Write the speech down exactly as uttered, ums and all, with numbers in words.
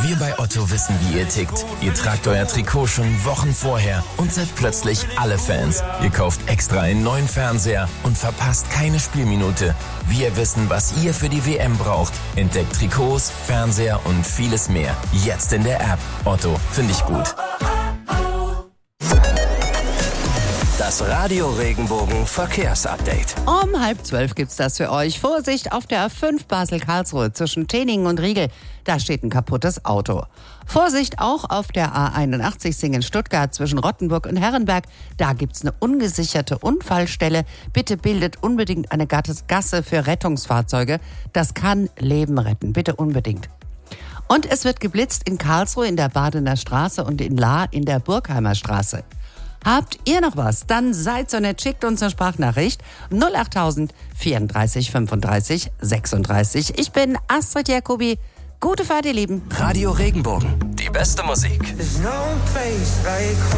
Wir bei Otto wissen, wie ihr tickt. Ihr tragt euer Trikot schon Wochen vorher und seid plötzlich alle Fans. Ihr kauft extra einen neuen Fernseher und verpasst keine Spielminute. Wir wissen, was ihr für die W M braucht. Entdeckt Trikots, Fernseher und vieles mehr. Jetzt in der App. Otto, finde ich gut. Das Radio Regenbogen Verkehrsupdate. Um halb zwölf gibt's das für euch. Vorsicht auf der A fünf Basel-Karlsruhe zwischen Teningen und Riegel. Da steht ein kaputtes Auto. Vorsicht auch auf der A einundachtzig Singen-Stuttgart zwischen Rottenburg und Herrenberg. Da gibt's eine ungesicherte Unfallstelle. Bitte bildet unbedingt eine Gasse für Rettungsfahrzeuge. Das kann Leben retten. Bitte unbedingt. Und es wird geblitzt in Karlsruhe in der Badener Straße und in Lahr in der Burgheimer Straße. Habt ihr noch was? Dann seid so nett, schickt uns eine Sprachnachricht null acht tausend vierunddreißig fünfunddreißig sechsunddreißig. Ich bin Astrid Jacobi. Gute Fahrt, ihr Lieben. Radio Regenbogen. Die beste Musik.